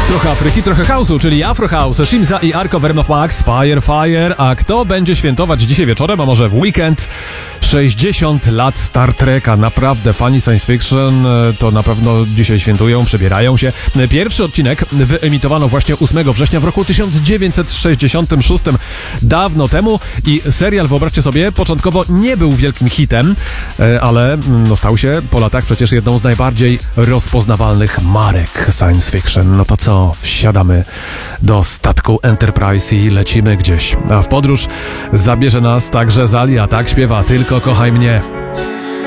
Trochę Afryki, trochę house'u, czyli Afro House, Shimza i Arco Vermouth Max, Fire, Fire. A kto będzie świętować dzisiaj wieczorem, a może w weekend? 60 lat Star Treka. Naprawdę fani science fiction to na pewno dzisiaj świętują, przebierają się. Pierwszy odcinek wyemitowano właśnie 8 września w roku 1966, dawno temu, i serial, wyobraźcie sobie, początkowo nie był wielkim hitem, ale stał się po latach przecież jedną z najbardziej rozpoznawalnych marek science fiction. No to co? Wsiadamy do statku Enterprise i lecimy gdzieś. A w podróż zabierze nas także Zali, a tak śpiewa: tylko kochaj mnie.